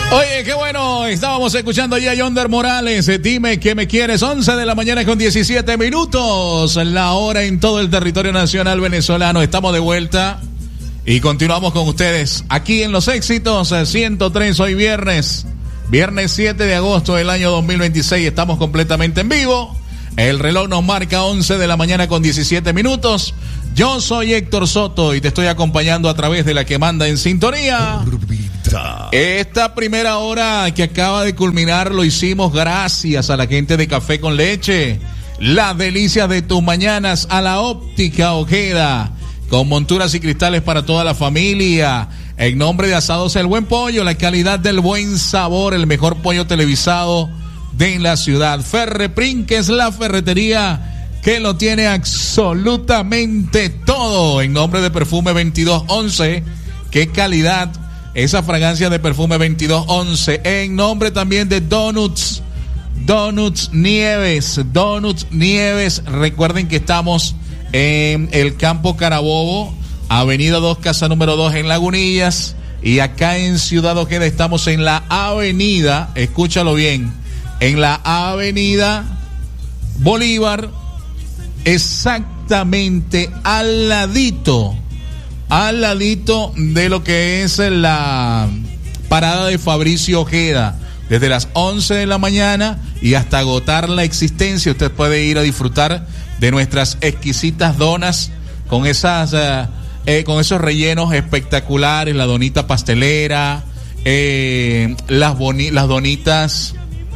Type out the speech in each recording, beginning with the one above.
Oye, qué bueno, estábamos escuchando ya a Yonder Morales, dime que me quieres, 11 de la mañana con 17 minutos, la hora en todo el territorio nacional venezolano. Estamos de vuelta y continuamos con ustedes aquí en Los Éxitos 103, hoy viernes 7 de agosto del año 2026, estamos completamente en vivo. El reloj nos marca 11 de la mañana con 17 minutos. Yo soy Héctor Soto y te estoy acompañando a través de la que manda en sintonía. Esta primera hora que acaba de culminar lo hicimos gracias a la gente de Café con Leche. Las delicias de tus mañanas, a la Óptica Ojeda, con monturas y cristales para toda la familia. En nombre de Asados El Buen Pollo, la calidad del buen sabor, el mejor pollo televisado de la ciudad. Ferreprin, que es la ferretería que lo tiene absolutamente todo. En nombre de Perfume 2211, qué calidad esa fragancia de Perfume 2211. En nombre también de Donuts Nieves. Recuerden que estamos en el Campo Carabobo, Avenida 2, casa número 2 en Lagunillas. Y acá en Ciudad Ojeda estamos en la avenida, escúchalo bien, en la Avenida Bolívar, exactamente al ladito de lo que es la parada de Fabricio Ojeda. Desde las 11 de la mañana y hasta agotar la existencia, usted puede ir a disfrutar de nuestras exquisitas donas con esas con esos rellenos espectaculares, la donita pastelera, las donitas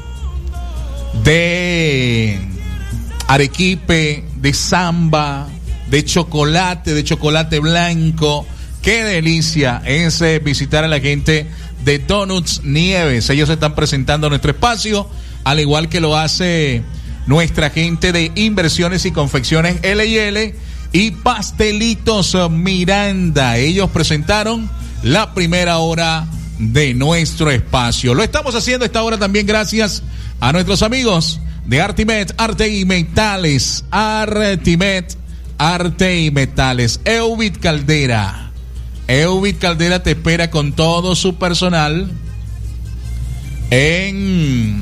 de arequipe, de samba, de chocolate blanco. Qué delicia es visitar a la gente de Donuts Nieves. Ellos se están presentando en nuestro espacio, al igual que lo hace nuestra gente de Inversiones y Confecciones L&L y Pastelitos Miranda. Ellos presentaron la primera hora de nuestro espacio. Lo estamos haciendo esta hora también gracias a nuestros amigos de Artimet, Arte y Metales. Eubit Caldera te espera con todo su personal en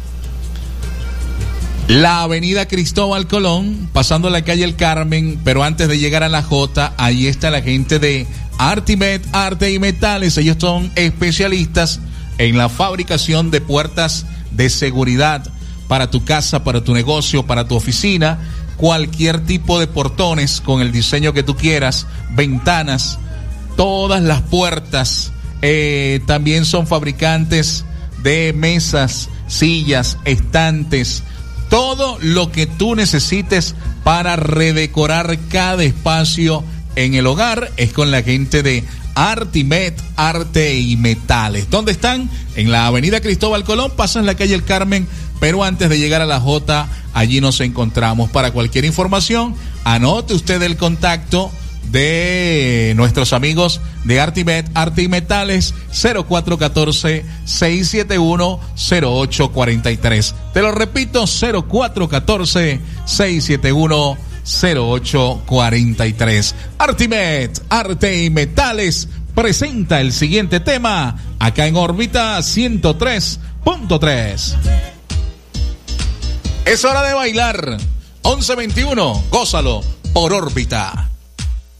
la avenida Cristóbal Colón, pasando la calle El Carmen, pero antes de llegar a la J, ahí está la gente de Artimet, Arte y Metales. Ellos son especialistas en la fabricación de puertas de seguridad para tu casa, para tu negocio, para tu oficina, cualquier tipo de portones con el diseño que tú quieras, ventanas, todas las puertas. También son fabricantes de mesas, sillas, estantes, todo lo que tú necesites para redecorar cada espacio en el hogar es con la gente de Artimet, Arte y Metales. ¿Dónde están? En la avenida Cristóbal Colón, pasan la calle El Carmen, pero antes de llegar a la J, allí nos encontramos. Para cualquier información, anote usted el contacto de nuestros amigos de Artimet, Arte y Metales, 0414-671-0843. Te lo repito, 0414-671-0843. Artimet, Arte y Metales presenta el siguiente tema acá en órbita 103.3. Es hora de bailar. 11:21, gózalo por órbita.